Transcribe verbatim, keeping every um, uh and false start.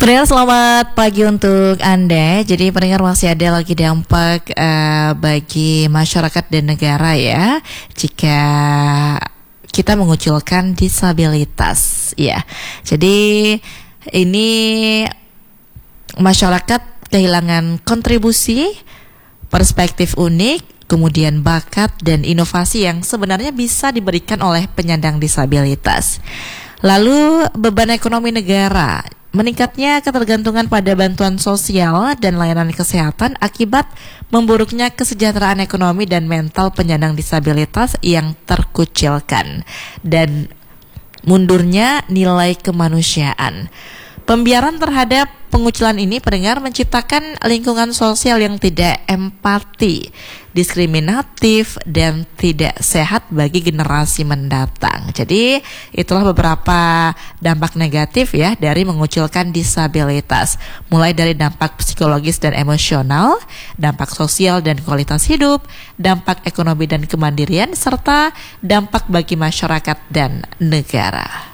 Pendengar, selamat pagi untuk Anda. Jadi pendengar, masih ada lagi dampak uh, bagi masyarakat dan negara ya jika kita mengucilkan disabilitas ya. Jadi ini masyarakat kehilangan kontribusi, perspektif unik, kemudian bakat dan inovasi yang sebenarnya bisa diberikan oleh penyandang disabilitas. Lalu beban ekonomi negara, meningkatnya ketergantungan pada bantuan sosial dan layanan kesehatan akibat memburuknya kesejahteraan ekonomi dan mental penyandang disabilitas yang terkucilkan, dan mundurnya nilai kemanusiaan. Pembiaran terhadap pengucilan ini, pendengar, menciptakan lingkungan sosial yang tidak empati, diskriminatif, dan tidak sehat bagi generasi mendatang. Jadi itulah beberapa dampak negatif ya dari mengucilkan disabilitas. Mulai dari dampak psikologis dan emosional, dampak sosial dan kualitas hidup, dampak ekonomi dan kemandirian, serta dampak bagi masyarakat dan negara.